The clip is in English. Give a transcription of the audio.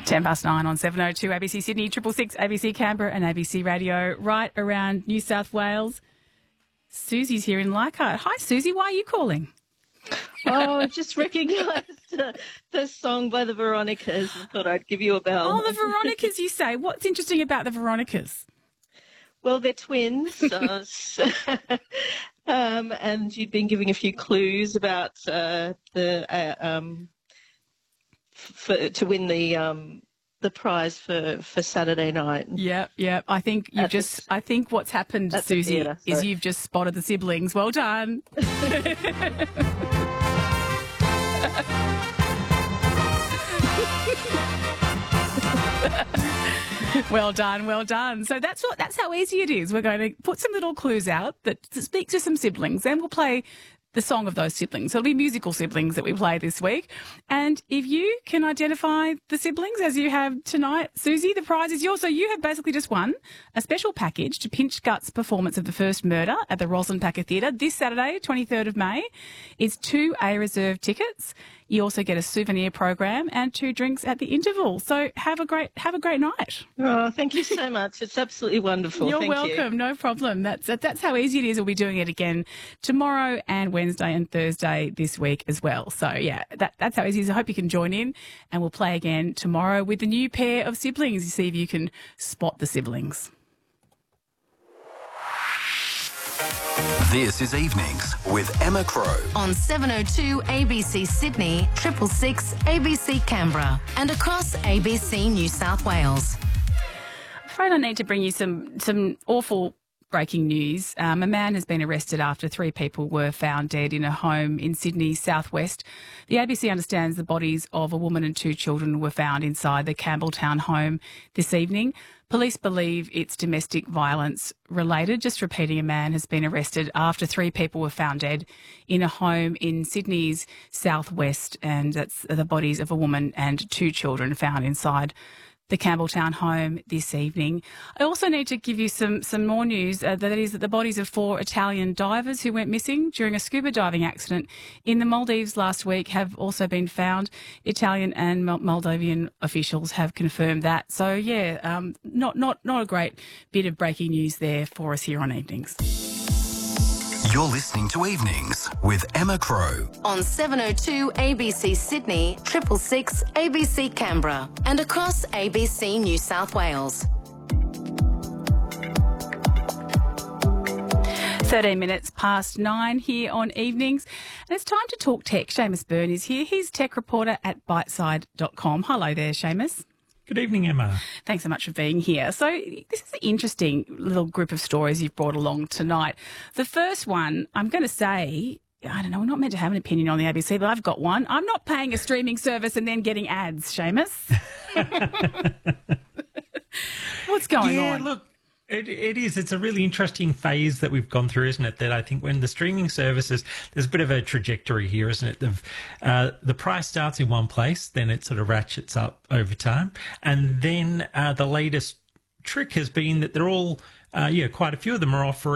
9 on 702 ABC Sydney, 666 ABC Canberra and ABC Radio right around New South Wales. Susie's here in Leichhardt. Hi, Susie. Why are you calling? Oh, I just recognised the song by the Veronicas and thought I'd give you a bell. Oh, the Veronicas, you say. What's interesting about the Veronicas? Well, they're twins, and you've been giving a few clues about to win the prize for Saturday night. Yeah. I think what's happened, Susie, is you've just spotted the siblings. Well done. Well done. So that's how easy it is. We're going to put some little clues out that speak to some siblings, then we'll play the song of those siblings. So it'll be musical siblings that we play this week. And if you can identify the siblings as you have tonight, Susie, the prize is yours. So you have basically just won a special package to Pinch Guts' performance of The First Murder at the Roslyn Packer Theatre this Saturday, 23rd of May. It's 2 A-reserve tickets. You also get a souvenir program and 2 drinks at the interval. So have a great night. Oh, thank you so much. It's absolutely wonderful. You're welcome. No problem. That's how easy it is. We'll be doing it again tomorrow and Wednesday and Thursday this week as well. So yeah, that's how easy it is. I hope you can join in, and we'll play again tomorrow with the new pair of siblings. You see if you can spot the siblings. This is Evenings with Emma Crow. On 702 ABC Sydney, 666 ABC Canberra and across ABC New South Wales. I'm afraid I need to bring you some awful breaking news. A man has been arrested after 3 people were found dead in a home in Sydney's southwest. The ABC understands the bodies of a woman and 2 children were found inside the Campbelltown home this evening. Police believe it's domestic violence related. Just repeating, a man has been arrested after 3 people were found dead in a home in Sydney's southwest, and that's the bodies of a woman and 2 children found inside the Campbelltown home this evening. I also need to give you some more news. That is that the bodies of 4 Italian divers who went missing during a scuba diving accident in the Maldives last week have also been found. Italian and Moldovan officials have confirmed that. So yeah, not a great bit of breaking news there for us here on Evenings. You're listening to Evenings with Emma Crow. On 702 ABC Sydney, 666 ABC Canberra and across ABC New South Wales. 13 minutes past 9 here on Evenings. And it's time to talk tech. Seamus Byrne is here. He's tech reporter at biteside.com. Hello there, Seamus. Good evening, Emma. Thanks so much for being here. So this is an interesting little group of stories you've brought along tonight. The first one, I'm going to say, I don't know, we're not meant to have an opinion on the ABC, but I've got one. I'm not paying a streaming service and then getting ads, Seamus. What's going on? Yeah, look, it is. It's a really interesting phase that we've gone through, isn't it? That I think when the streaming services, there's a bit of a trajectory here, isn't it? The price starts in one place, then it sort of ratchets up over time. And then the latest trick has been that they're all, quite a few of them are offering